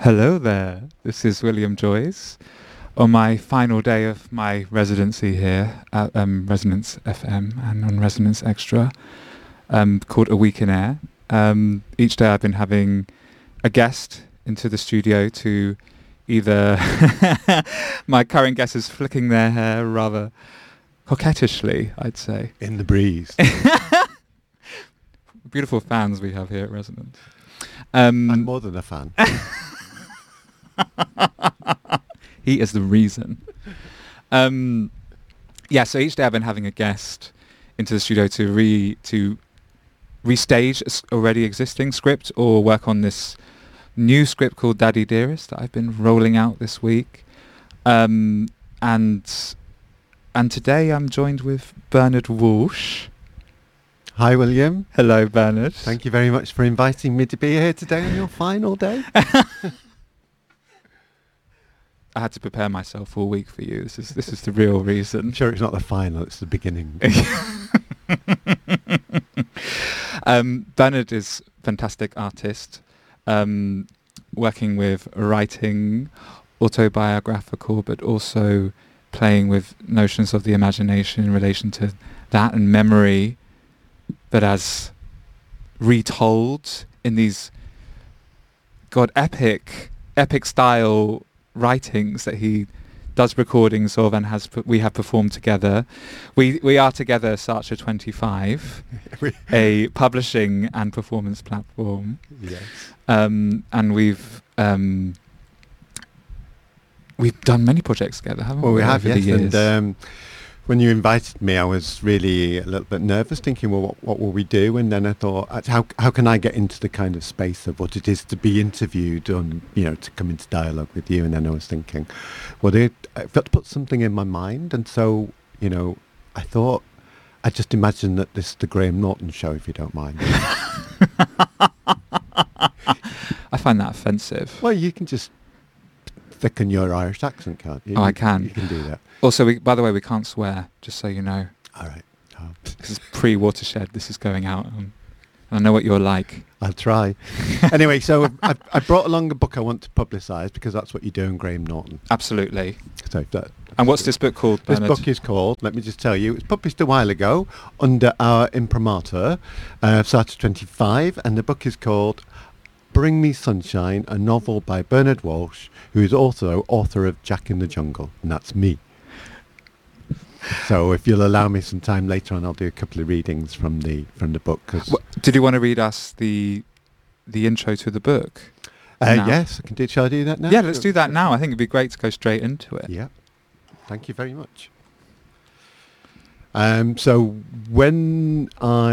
Hello there, this is William Joyce on my final day of my residency here at Resonance FM and on Resonance Extra, called A Week in Air. Each day I've been having a guest into the studio to either my current guest is flicking their hair rather coquettishly, I'd say. In the breeze. Beautiful fans we have here at Resonance. I'm more than a fan. He is the reason. So each day I've been having a guest into the studio to restage a already existing script or work on this new script called Daddy Dearest that I've been rolling out this week. And today I'm joined with Bernard Walsh. Hi, William. Hello, Bernard. Thank you very much for inviting me to be here today on your final day. I had to prepare myself all week for you. This is the real reason. I'm sure it's not the final, it's the beginning. Bernard is a fantastic artist, working with writing, autobiographical, but also playing with notions of the imagination in relation to that and memory, but as retold in these epic style writings that he does recordings of and we have performed together. We are together Sartre 25, a publishing and performance platform. Yes. And we've done many projects together, haven't we? Well, we have, over yes. the years. And when you invited me, I was really a little bit nervous, thinking, well, what will we do? And then I thought, how can I get into the kind of space of what it is to be interviewed and, to come into dialogue with you? And then I was thinking, well, I've got to put something in my mind. And so, I thought, I just imagined that this is the Graham Norton show, if you don't mind. I find that offensive. Well, you can just thicken your Irish accent, can't you? I can. You can do that. Also, by the way, we can't swear, just so you know. All right. Oh. This is pre-Watershed. This is going out. And I know what you're like. I'll try. Anyway, so I brought along a book I want to publicise because that's what you do in Graham Norton. Absolutely. So and what's this book called, Bernard? This book is called, let me just tell you, it was published a while ago under our imprimatur, Sartre 25, and the book is called Bring Me Sunshine, a novel by Bernard Walsh, who is also author of Jack in the Jungle, and that's me. So if you'll allow me some time later on, I'll do a couple of readings from the book. Did you want to read us the intro to the book? Yes, I can do. Shall I do that now? Yeah, let's do that now. I think it'd be great to go straight into it. Yeah, thank you very much. So when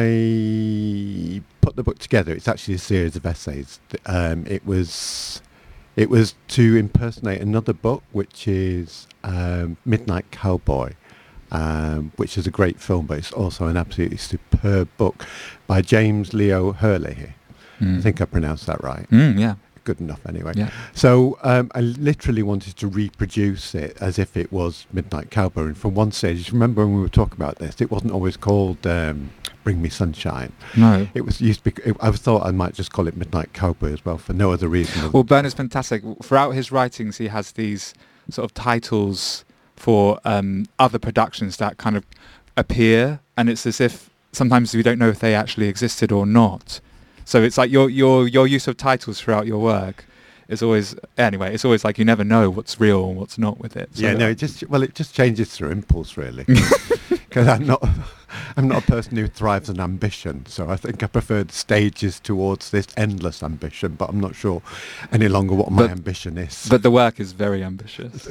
I put the book together, it's actually a series of essays. It was to impersonate another book, which is Midnight Cowboy, which is a great film, but it's also an absolutely superb book by James Leo Hurley. I think I pronounced that right. Yeah. Good enough anyway. Yeah. So I literally wanted to reproduce it as if it was Midnight Cowboy. And from one stage, remember when we were talking about this, it wasn't always called Bring Me Sunshine. No. It was used to be, I thought I might just call it Midnight Cowboy as well for no other reason. Well, Bernard's fantastic. Throughout his writings, he has these sort of titles for other productions that kind of appear, and it's as if sometimes we don't know if they actually existed or not. So it's like your use of titles throughout your work is always, anyway, it's always like you never know what's real and what's not with it. So yeah, no, it just changes through impulse, really. Because I'm not a person who thrives on ambition, so I think I prefer the stages towards this endless ambition, but I'm not sure any longer what my ambition is. But the work is very ambitious.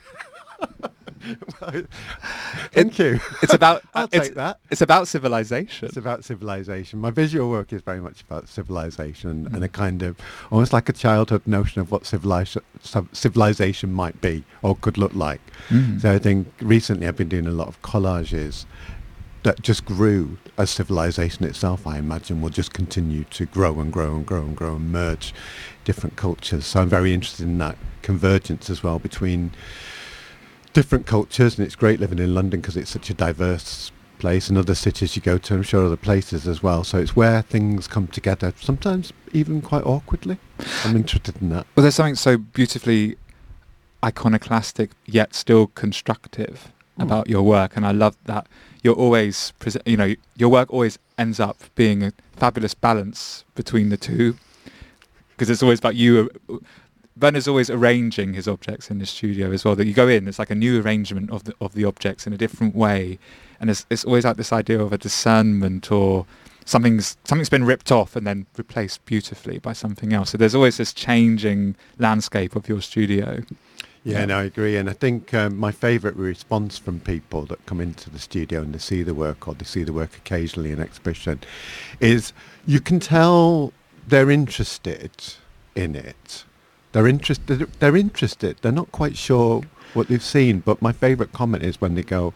Thank you. It's about I'll take that. It's about civilization. It's about civilization. My visual work is very much about civilization and a kind of almost like a childhood notion of what civilization might be or could look like. So I think recently I've been doing a lot of collages that just grew as civilization itself. I imagine will just continue to grow and grow and grow and grow and merge different cultures. So I'm very interested in that convergence as well between different cultures, and it's great living in London because it's such a diverse place, and other cities you go to, I'm sure other places as well. So it's where things come together, sometimes even quite awkwardly. I'm interested in that. Well, there's something so beautifully iconoclastic yet still constructive about your work, and I love that you're always your work always ends up being a fabulous balance between the two, because it's always about you. Bernard's always arranging his objects in the studio as well, that you go in, it's like a new arrangement of the objects in a different way, and it's always like this idea of a discernment, or something's been ripped off and then replaced beautifully by something else. So there's always this changing landscape of your studio. Yeah, no, I agree. And I think my favourite response from people that come into the studio and they see the work, or they see the work occasionally in exhibition, is you can tell they're interested in it. They're interested. They're not quite sure what they've seen. But my favourite comment is when they go,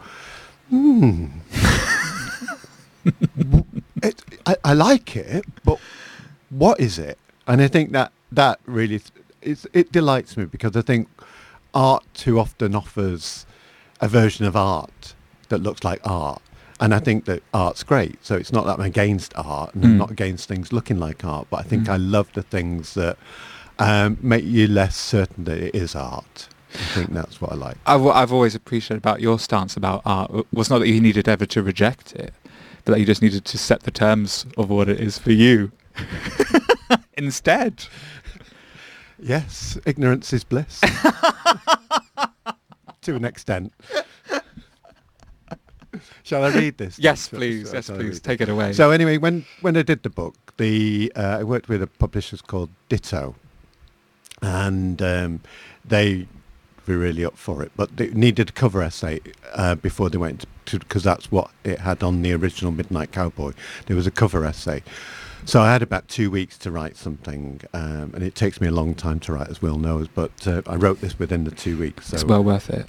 I like it, but what is it? And I think that really, it delights me, because I think art too often offers a version of art that looks like art. And I think that art's great. So it's not that I'm against art, and I'm not against things looking like art, but I think I love the things that make you less certain that it is art. I think that's what I like. I've always appreciated about your stance about art was not that you needed ever to reject it, but that you just needed to set the terms of what it is for you instead. Yes, ignorance is bliss. To an extent. Shall I read this? Yes, please. Yes, please. Take it away. So anyway, when I did the book, I worked with a publisher called Ditto, and they were really up for it, but they needed a cover essay before they went to, because that's what it had on the original Midnight Cowboy. There was a cover essay. So I had about 2 weeks to write something, and it takes me a long time to write, as Will knows, but I wrote this within the 2 weeks. So it's well worth it.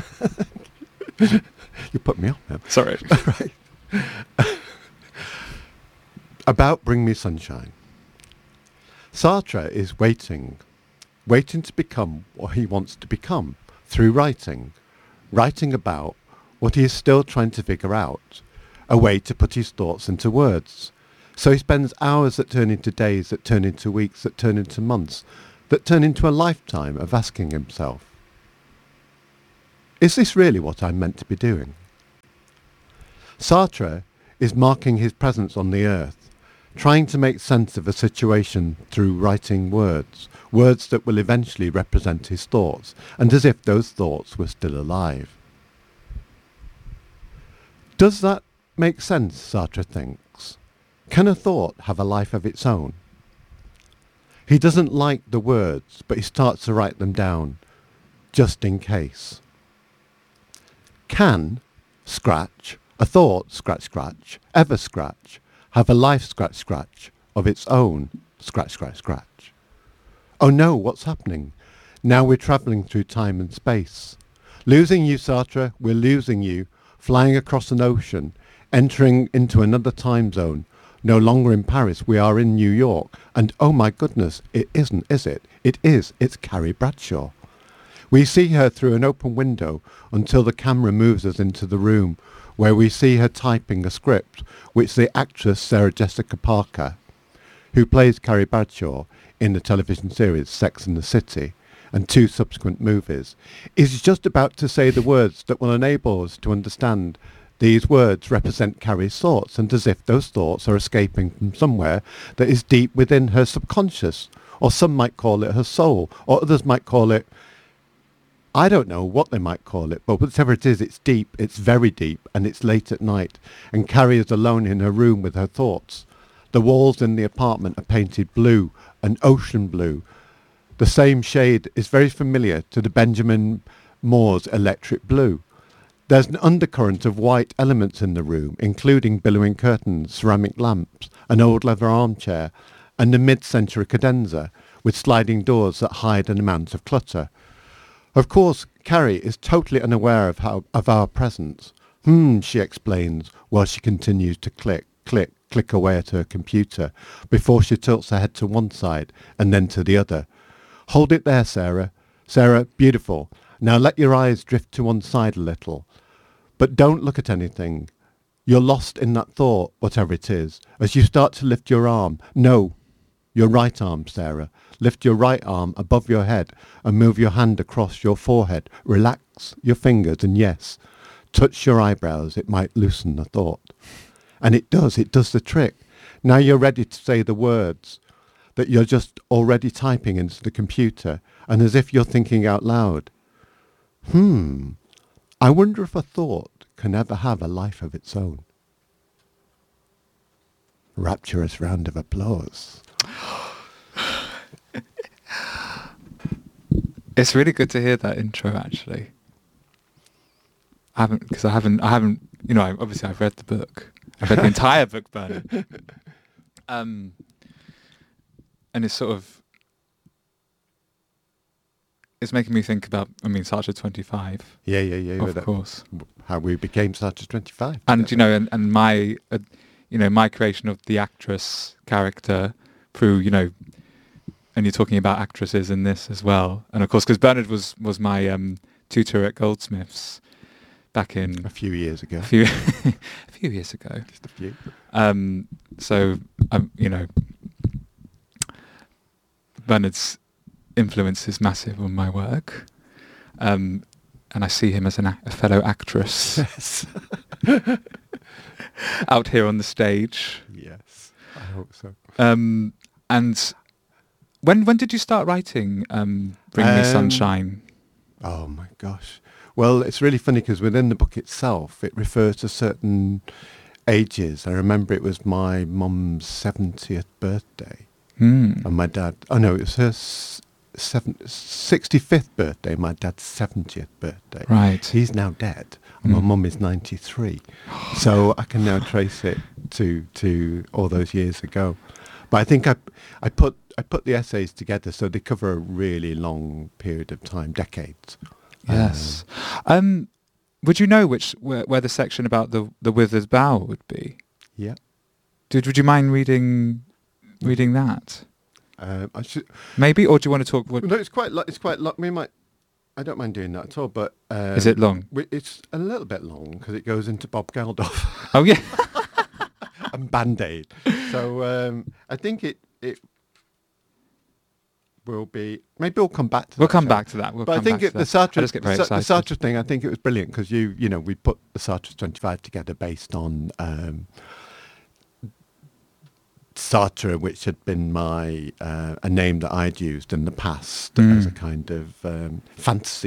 You put me off now. Sorry. Right. About Bring Me Sunshine. Sartre is waiting to become what he wants to become through writing about what he is still trying to figure out, a way to put his thoughts into words. So he spends hours that turn into days, that turn into weeks, that turn into months, that turn into a lifetime of asking himself, is this really what I'm meant to be doing? Sartre is marking his presence on the earth, trying to make sense of a situation through writing words that will eventually represent his thoughts, and as if those thoughts were still alive. Does that make sense, Sartre thinks? Can a thought have a life of its own? He doesn't like the words, but he starts to write them down, just in case. Can, scratch, a thought, scratch, scratch, ever scratch, have a life, scratch, scratch, of its own, scratch, scratch, scratch? Oh no, what's happening? Now we're travelling through time and space. Losing you, Sartre, we're losing you, flying across an ocean, entering into another time zone. No longer in Paris, we are in New York. And oh my goodness, it isn't, is it? It is, it's Carrie Bradshaw. We see her through an open window until the camera moves us into the room, where we see her typing a script which the actress Sarah Jessica Parker, who plays Carrie Bradshaw in the television series Sex and the City and 2 subsequent movies, is just about to say the words that will enable us to understand these words represent Carrie's thoughts, and as if those thoughts are escaping from somewhere that is deep within her subconscious, or some might call it her soul, or others might call it, I don't know what they might call it, but whatever it is, it's deep, it's very deep, and it's late at night, and Carrie is alone in her room with her thoughts. The walls in the apartment are painted blue, an ocean blue. The same shade is very familiar to the Benjamin Moore's Electric Blue. There's an undercurrent of white elements in the room, including billowing curtains, ceramic lamps, an old leather armchair, and a mid-century cadenza with sliding doors that hide an amount of clutter. Of course, Carrie is totally unaware of our presence. She explains, while she continues to click away at her computer, before she tilts her head to one side and then to the other. Hold it there, Sarah. Sarah, beautiful. Now let your eyes drift to one side a little. But don't look at anything. You're lost in that thought, whatever it is, as you start to lift your arm. No, your right arm, Sarah. Lift your right arm above your head and move your hand across your forehead. Relax your fingers and yes, touch your eyebrows. It might loosen the thought. And it does the trick. Now you're ready to say the words that you're just already typing into the computer, and as if you're thinking out loud. I wonder if a thought can ever have a life of its own. Rapturous round of applause. It's really good to hear that intro, actually. I haven't, you know, obviously I've read the book. I've read the entire book, Bernard. And it's sort of, it's making me think about, I mean, Sartre 25. Yeah. Of course. How we became Sartre 25. And, you know, and my, you know, my creation of the actress character through, you know, and you're talking about actresses in this as well. And of course, because Bernard was my tutor at Goldsmiths back in... A few years ago. A few years ago. Just a few. So, you know, Bernard's influence is massive on my work. And I see him as a fellow actress. Yes. Out here on the stage. Yes, I hope so. And when did you start writing Bring Me Sunshine? Oh my gosh. Well, it's really funny because within the book itself, it refers to certain ages. I remember it was my mum's 70th birthday. And my dad, it was her 65th birthday, my dad's 70th birthday. Right. He's now dead. And my mum is 93. So I can now trace it to all those years ago. But I think I put the essays together so they cover a really long period of time, decades. Yes. Would you know where the section about the withered bough would be? Yeah. Would you mind reading that? I should maybe, or do you want to talk? No, it's quite long. We might. I don't mind doing that at all. But is it long? It's a little bit long because it goes into Bob Geldof. Oh yeah. And Band-Aid. So I think it will be. Maybe we'll come back to that. We'll come back to that. But I think the Sartre, I just get very excited. The Sartre thing, I think it was brilliant because you know, we put the Sartre 25 together based on Sartre, which had been a name that I'd used in the past as a kind of fantasy